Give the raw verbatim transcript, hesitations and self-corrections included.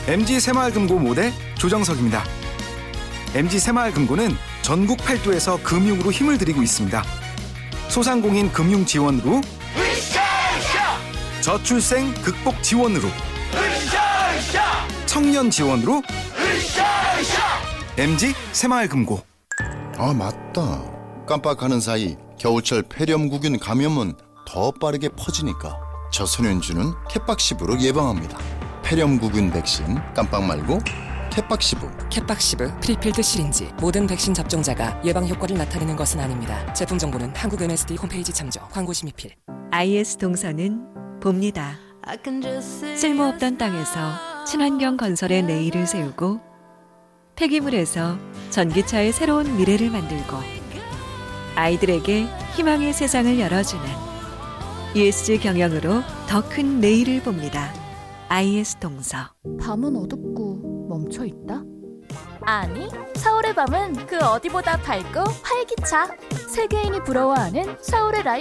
엠지 새마을금고 모대 조정석입니다. 엠지 새마을금고는 전국 팔도에서 금융으로 힘을 들이고 있습니다. 소상공인 금융 지원으로, 저출생 극복 지원으로, 청년 지원으로, 엠지 새마을금고. 아, 맞다. 깜빡하는 사이 겨울철 폐렴구균 감염은 더 빠르게 퍼지니까 저소년주는 캣박시브로 예방합니다. 폐렴구균 백신 깜빡 말고 캣박시브. 캣박시브 프리필드 시린지. 모든 백신 접종자가 예방 효과를 나타내는 것은 아닙니다. 제품 정보는 한국 엠에스디 홈페이지 참조. 광고 심의필. 아이에스 동서는 봅니다. 쓸모없던 땅에서 친환경 건설의 내일을 세우고, 폐기물에서 전기차의 새로운 미래를 만들고, 아이들에게 희망의 세상을 열어주는 이에스지 경영으로 더 큰 내일을 봅니다. 아이에스 동서. 밤은 어둡고 멈춰있다? 아니, 서울의 밤은 그 어디보다 밝고 활기차. 세계인이 부러워하는 서울의 라이프